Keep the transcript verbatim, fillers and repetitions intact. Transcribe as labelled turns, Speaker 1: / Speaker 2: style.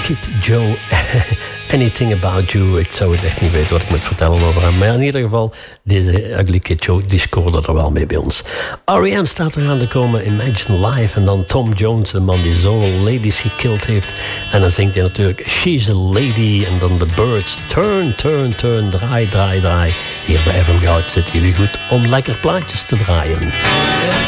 Speaker 1: Kid Joe. Anything About You. Ik zou het echt niet weten wat ik moet vertellen over hem. Maar in ieder geval, deze Ugly Kid Joe, die scoorde er wel mee bij ons. R E M staat er aan te komen. Imagine Live. En dan Tom Jones, de man die zoveel ladies gekillt heeft. En dan zingt hij natuurlijk She's a Lady. En dan The Birds. Turn, turn, turn. Draai, draai, draai. Hier bij F M Goud zitten jullie goed om lekker plaatjes te draaien.